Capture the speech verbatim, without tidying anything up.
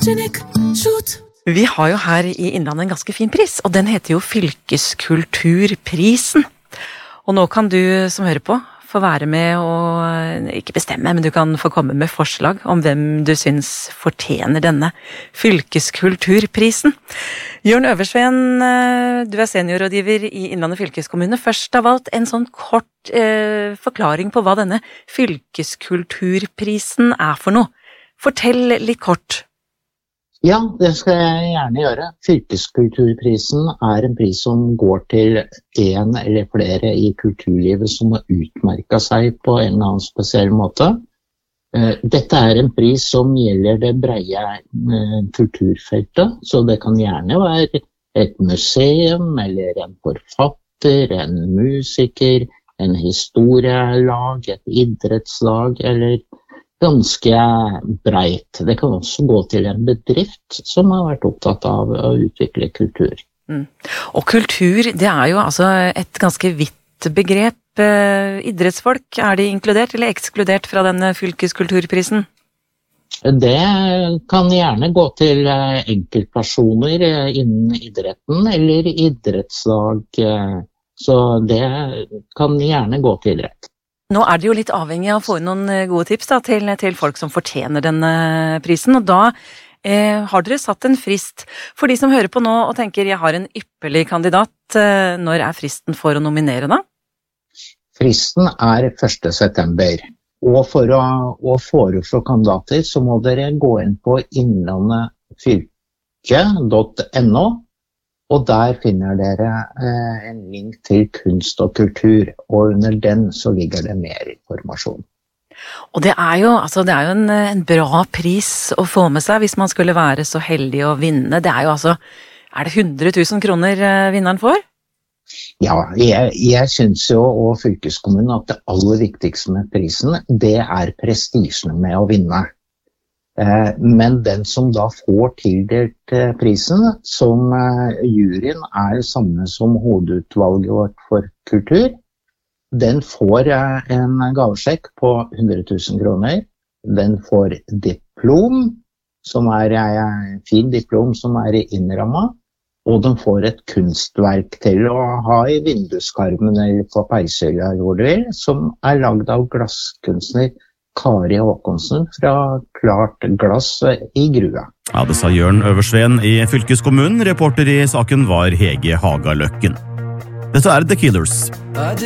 Photogenic shoot. Vi har jo her i Innlandet en ganske fin pris, og den heter jo Fylkeskulturprisen. Og nå kan du som hører på få være med og, ikke bestemme, men du kan få komme med forslag om hvem du syns fortjener denne Fylkeskulturprisen. Jørn Øversveen, du er seniorrådgiver i Innlandet fylkeskommune. Først av alt en sånn kort eh, forklaring på hva denne Fylkeskulturprisen er for noe. Fortell litt kort. Ja, det skal jeg gjerne gjøre. Fylkeskulturprisen er en pris som går til en eller flere i kulturlivet som har utmerket seg på en eller annen spesiell måte. Dette er en pris som gjelder det breie kulturfeltet, så det kan gjerne være et museum, eller en forfatter, en musiker, en historielag, et idrettslag, eller ganske breit. Det kan også gå til en bedrift som har vært opptatt av å utvikle kultur. Mm. Og kultur, det er jo altså et ganske vidt begrep. Idrettsfolk, er de inkludert eller ekskludert fra denne fylkeskulturprisen? Det kan gjerne gå til enkeltpersoner innen idretten eller idrettslag, så det kan gjerne gå til rett. Nå er det jo litt avhengig av å få inn noen gode tips da, til, til folk som fortjener denne prisen, og da eh, har dere satt en frist. For de som hører på nå og tenker jeg har en ypperlig kandidat, eh, når er fristen for å nominere da? Fristen er første september, og for å, å foreslå kandidater så må dere gå inn på innlandetfylke punktum no, og der finner dere eh, en link til kunst og kultur, og under den så ligger det mer informasjon. Og det er jo, altså, det er jo en, en bra pris å få med seg hvis man skulle være så heldig å vinne. Det er jo altså, er det hundre tusen kroner eh, vinneren får? Ja, jeg, jeg synes jo, og fylkeskommunen, at det aller viktigste med prisen, det er prestisjen med å vinne. Men den som da får tildelt prisen, som juryen er samme som hovedutvalget vårt for kultur, den får en gavesjekk på hundre tusen kroner. Den får diplom, som er en fin diplom som er innrammet, og den får et kunstverk til å ha i vinduskarmen eller på peishylla, hvor du vil, som er laget av glasskunstner Kari Håkonsen fra Klart Glass i Grua. Ja, det sa Jørn Øversveen i fylkeskommunen. Reporter i saken var Hege Hagaløkken. Dette er The Killers.